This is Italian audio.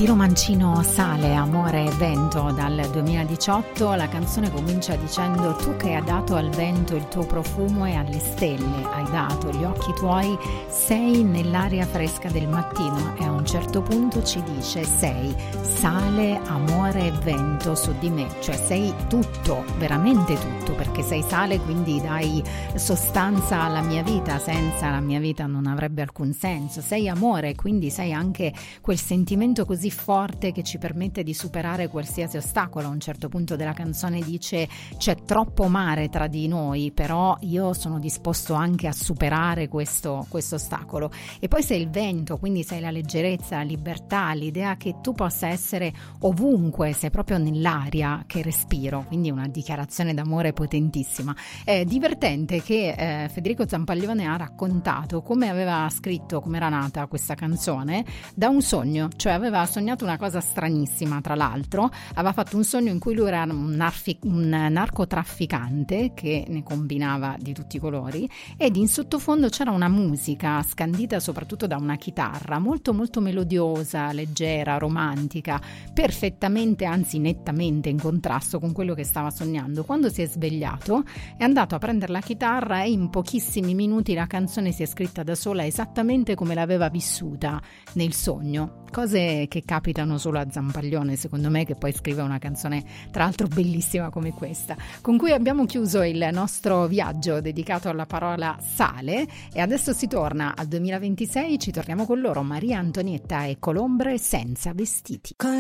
Tiro Mancino, Sale, Amore e Vento dal 2018. La canzone comincia dicendo: tu che hai dato al vento il tuo profumo e alle stelle hai dato gli occhi tuoi, sei nell'aria fresca del mattino, e a un certo punto ci dice: sei sale, amore e vento su di me, cioè sei tutto, veramente tutto, perché sei sale, quindi dai sostanza alla mia vita, senza la mia vita non avrebbe alcun senso. Sei amore, quindi sei anche quel sentimento così forte che ci permette di superare qualsiasi ostacolo. A un certo punto della canzone dice: c'è troppo mare tra di noi, però io sono disposto anche a superare questo ostacolo. E poi sei il vento, quindi sei la leggerezza, la libertà, l'idea che tu possa essere ovunque, sei proprio nell'aria che respiro, quindi una dichiarazione d'amore potentissima. È divertente che Federico Zampaglione ha raccontato come aveva scritto, come era nata questa canzone da un sogno, cioè aveva sognato una cosa stranissima. Tra l'altro aveva fatto un sogno in cui lui era un narcotrafficante che ne combinava di tutti i colori, ed in sottofondo c'era una musica scandita soprattutto da una chitarra molto molto melodiosa, leggera, romantica, perfettamente, anzi nettamente in contrasto con quello che stava sognando. Quando si è svegliato è andato a prendere la chitarra e in pochissimi minuti la canzone si è scritta da sola, esattamente come l'aveva vissuta nel sogno. Cose che capitano solo a Zampaglione, secondo me, che poi scrive una canzone tra l'altro bellissima come questa, con cui abbiamo chiuso il nostro viaggio dedicato alla parola sale. E adesso si torna al 2026, ci torniamo con loro, Maria Antonietta e Colombre, Senza vestiti. Con